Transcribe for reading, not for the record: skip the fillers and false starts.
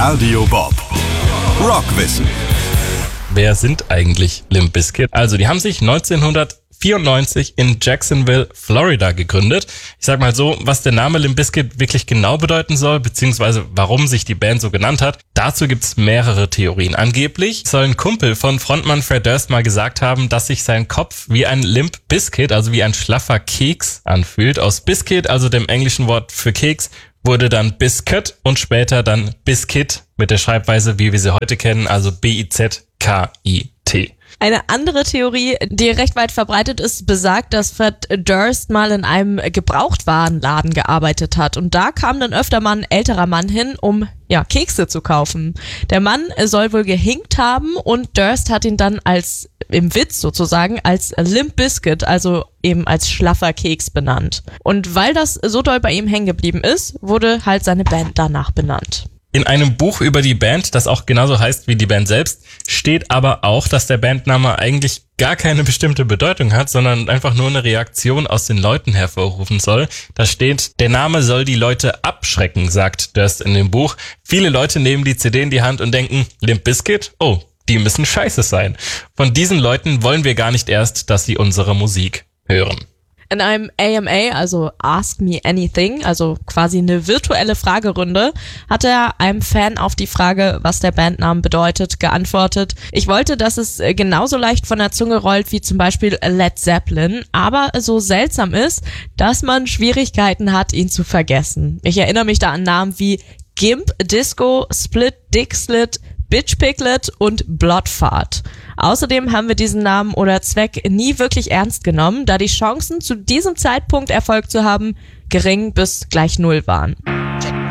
Radio Bob. Rockwissen. Wer sind eigentlich Limp Bizkit? Also, die haben sich 1994 in Jacksonville, Florida gegründet. Ich sag mal so, was der Name Limp Bizkit wirklich genau bedeuten soll, beziehungsweise warum sich die Band so genannt hat, dazu gibt's mehrere Theorien. Angeblich soll ein Kumpel von Frontmann Fred Durst mal gesagt haben, dass sich sein Kopf wie ein Limp Bizkit, also wie ein schlaffer Keks anfühlt. Aus Biscuit, also dem englischen Wort für Keks, wurde dann Bizkit und später dann Bizkit mit der Schreibweise, wie wir sie heute kennen, also B-I-Z-K-I-T. Eine andere Theorie, die recht weit verbreitet ist, besagt, dass Fred Durst mal in einem Gebrauchtwarenladen gearbeitet hat. Und da kam dann öfter mal ein älterer Mann hin, um Kekse zu kaufen. Der Mann soll wohl gehinkt haben und Durst hat ihn dann im Witz sozusagen, als Limp Bizkit, also eben als schlaffer Keks benannt. Und weil das so doll bei ihm hängen geblieben ist, wurde halt seine Band danach benannt. In einem Buch über die Band, das auch genauso heißt wie die Band selbst, steht aber auch, dass der Bandname eigentlich gar keine bestimmte Bedeutung hat, sondern einfach nur eine Reaktion aus den Leuten hervorrufen soll. Da steht, der Name soll die Leute abschrecken, sagt Durst in dem Buch. Viele Leute nehmen die CD in die Hand und denken, Limp Bizkit? Oh, die müssen scheiße sein. Von diesen Leuten wollen wir gar nicht erst, dass sie unsere Musik hören. In einem AMA, also Ask Me Anything, also quasi eine virtuelle Fragerunde, hat er einem Fan auf die Frage, was der Bandname bedeutet, geantwortet: Ich wollte, dass es genauso leicht von der Zunge rollt wie zum Beispiel Led Zeppelin, aber so seltsam ist, dass man Schwierigkeiten hat, ihn zu vergessen. Ich erinnere mich da an Namen wie Gimp, Disco, Split, Dick Slit, Bitch Piglet und Bloodfart. Außerdem haben wir diesen Namen oder Zweck nie wirklich ernst genommen, da die Chancen, zu diesem Zeitpunkt Erfolg zu haben, gering bis gleich null waren. Check.